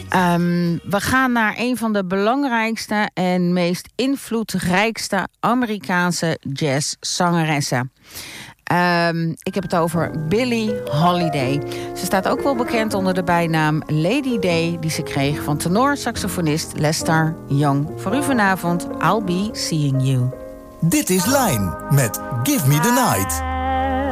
We gaan naar een van de belangrijkste en meest invloedrijkste Amerikaanse jazzzangeressen. Ik heb het over Billie Holiday. Ze staat ook wel bekend onder de bijnaam Lady Day, die ze kreeg van tenor-saxofonist Lester Young. Voor u vanavond, I'll Be Seeing You. Dit is Line met Give Me the Night.